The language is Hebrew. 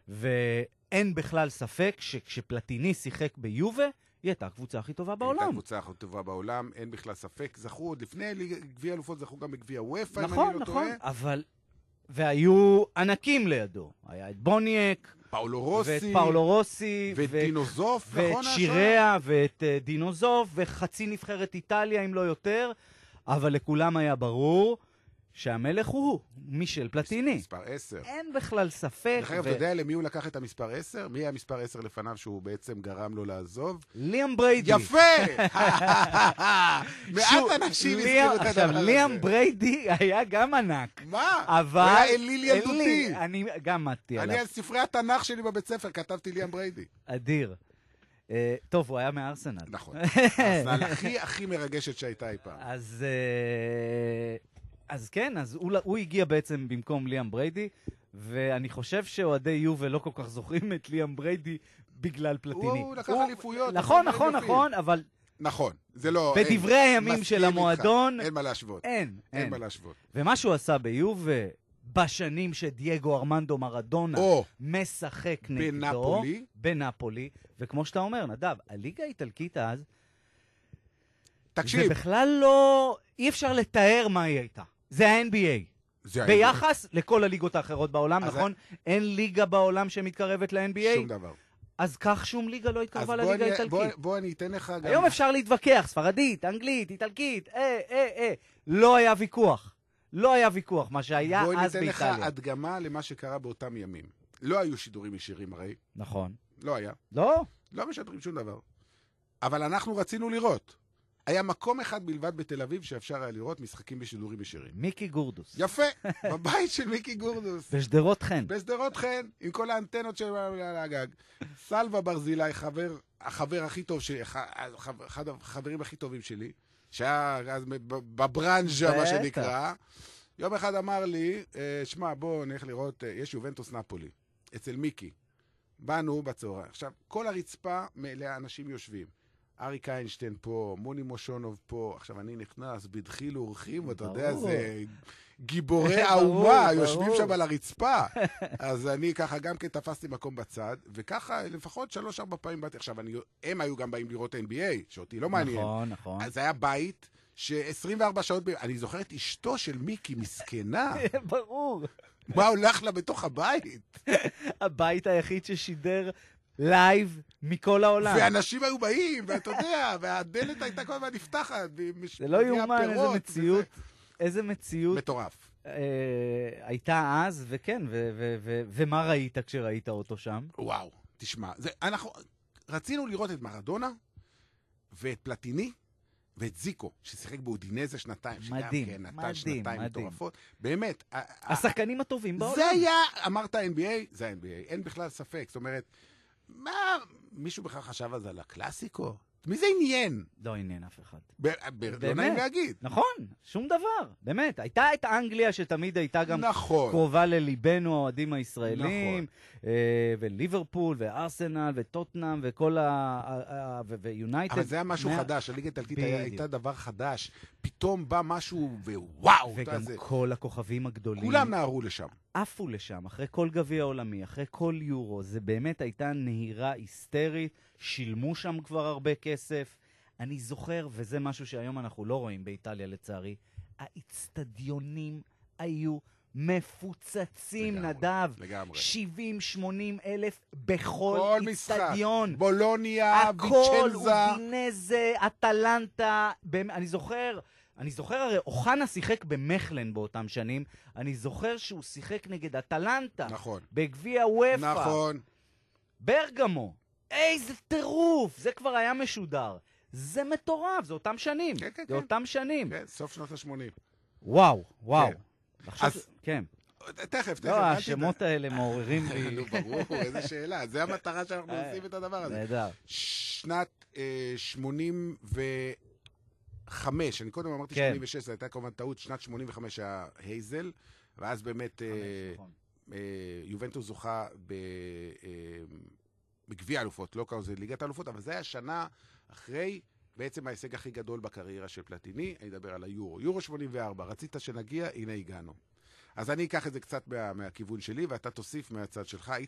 ואין בכלל ספק שכשפלטיני שיחק ביובה, היא הייתה הקבוצה הכי טובה בעולם. הייתה הקבוצה הכי טובה בעולם, אין בכלל ספק. זכו עוד לפני גביע אלופות, זכו גם בגביע וופא, נכון, נכון, אבל... והיו ענקים לידו. היה את בוניאק, ואת פאולו רוסי, ואת דינוזוף, ואת שיריה, ואת דינוזוף, וחצי נבחרת איטליה, אם לא יותר, אבל לכולם היה ברור שהמלך הוא מישל פלטיני. מספר 10. אין בכלל ספק. דרך אגב, אתה יודע למי הוא לקח את המספר 10? מי היה מספר 10 לפניו שהוא בעצם גרם לו לעזוב? ליאם בריידי. יפה! מעט אנשים הזכירו את הדבר הזה. ליאם בריידי היה גם ענק. מה? אבל... הוא היה אליל ילדותי. אני גם מתתי עליו. אני על ספרי התנ"ך שלי בבית ספר כתבתי ליאם בריידי. אדיר. טוב, הוא היה מארסנל. נכון. ארסנל הכי מרגשת שהייתה אי פעם. אז כן, אז הוא הגיע בעצם במקום ליאם בריידי, ואני חושב שאוהדי יובל לא כל כך זוכרים את ליאם בריידי בגלל פלטיני. הוא לקח אליפויות. נכון, אבל... נכון, זה לא... בדברי הימים של המועדון... אין מה להשוות. אין מה להשוות. ומה שהוא עשה ביובל, בשנים שדייגו ארמנדו מרדונה משחק נגדו... בנפולי. וכמו שאתה אומר, נדב, הליגה האיטלקית אז... תקשיב. זה בכלל לא... אי אפשר לתאר מה היא הייתה. זה ה-NBA. ביחס לכל הליגות האחרות בעולם, נכון? אין ליגה בעולם שמתקרבת ל-NBA? שום דבר. אז כך שום ליגה לא התקרבה לליגה האיטלקית. בוא אני אתן לך גם... היום אפשר להתווכח, ספרדית, אנגלית, איטלקית, לא היה ויכוח. לא היה ויכוח, מה שהיה אז באיטליה. בוא ניתן לך הדגמה למה שקרה באותם ימים. לא היו שידורים ישירים הרי. נכון. לא היה. לא? לא משדרים שום דבר. אבל אנחנו רצינו לראות. היה מקום אחד בלבד בתל אביב שאפשר היה לראות משחקים בשידורים ישירים. מיקי גורדוס. יפה, בבית של מיקי גורדוס. בשדרות חן. בשדרות חן, עם כל האנטנות של הגג. סלווה ברזילי, החבר הכי טוב שלי, אחד החברים הכי טובים שלי, שהיה בברנז'ה, מה שנקרא, יום אחד אמר לי, שמע, בוא נלך לראות, יש יובנטוס נפולי, אצל מיקי. באנו בצהריים. עכשיו, כל הרצפה מלאה אנשים יושבים. אריק איינשטיין פה, מוני מושונוב פה, עכשיו אני נכנס, בדחילו אורחים, אתה יודע, זה גיבורי האומה, יושבים שם על הרצפה. אז אני ככה גם כן תפסתי מקום בצד, וככה לפחות 3-4 פעמים באתי. עכשיו, הם היו גם באים לראות NBA, שאותי לא מעניין. נכון, נכון. אז היה בית ש24 שעות, אני זוכר את אשתו של מיקי, מסכנה. ברור. מה הולך לה בתוך הבית? הבית היחיד ששידר... לייב מכל העולם. ואנשים היו באים, ואתה יודע, והדלת הייתה כל הזמן נפתחת. זה לא יאומן, איזה מציאות. מטורף. הייתה אז, וכן, ומה ראית כשראית אותו שם? וואו, תשמע, אנחנו רצינו לראות את מרדונה, ואת פלטיני, ואת זיקו, ששיחק באודינזה שנתיים. מדהים, נתן שנתיים מטורפות. באמת. השחקנים הטובים בעולם. זה היה, אמרת NBA, זה NBA. אין בכלל ספק. זאת אומרת, מה, מישהו בכלל חשב על זה, על הקלאסיקו? מי זה עניין? לא עניין אף אחד. לא נעים להגיד. נכון, שום דבר, באמת. הייתה את אנגליה שתמיד הייתה גם נכון. קרובה לליבנו, האוהדים הישראלים, נכון. וליברפול, וארסנל, וטוטנאם, וכל ויונייטד. אבל זה היה משהו חדש, הליגה האיטלקית הייתה דבר חדש. פתאום בא משהו, ווואו. וגם כל הכוכבים הגדולים. כולם נערו לשם. עפו לשם, אחרי כל גביע עולמי, אחרי כל יורו. זה באמת הייתה נהירה היסטרית. שילמו שם כבר הרבה כסף. אני זוכר, וזה משהו שהיום אנחנו לא רואים באיטליה לצערי, האצטדיונים היו מפוצצים, לגמרי, נדב. לגמרי. 70-80 אלף בכל אצטדיון. בולוניה, הכל, ויצ'נזה. אודינזה, אטלנטה. אני זוכר הרי, אוחנה שיחק במכלן באותם שנים. אני זוכר שהוא שיחק נגד אטלנטה. נכון. בגביע וופא. נכון. ברגמו. איזה טירוף! זה כבר היה משודר. זה מטורף, זה אותם שנים. כן, כן, זה אותם שנים. כן, סוף שנות ה-80. וואו, וואו. אז... כן. תכף. לא, השמות האלה מעוררים לי. נו, ברור, איזה שאלה. זה המטרה שאנחנו עושים את הדבר הזה. נהדר. שנת 85, אני קודם אמרתי 86, זו הייתה כמובן טעות, שנת 85 היה הייזל, ואז באמת יובנטוס זוכה בגביע אלופות, לא קראו זה ליגת אלופות, אבל זה היה שנה אחרי בעצם ההישג הכי גדול בקריירה של פלטיני, אני אדבר על היורו. יורו 84, רצית שנגיע, הנה הגענו. אז אני אקח את זה קצת מהכיוון שלי, ואתה תוסיף מהצד שלך.